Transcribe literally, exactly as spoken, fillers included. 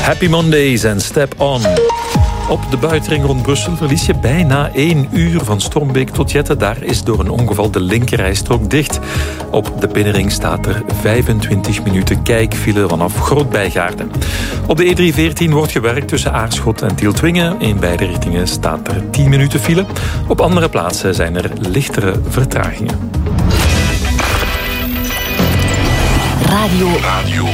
Happy Mondays en Step On. Op de buitenring rond Brussel verlies je bijna één uur van Stormbeek tot Jette. Daar is door een ongeval de linkerrijstrook dicht. Op de binnenring staat er vijfentwintig minuten kijkfile vanaf Groot-Bijgaarden. Op de E driehonderdveertien wordt gewerkt tussen Aarschot en Tieltwingen. In beide richtingen staat er tien minuten file. Op andere plaatsen zijn er lichtere vertragingen. Radio. Radio.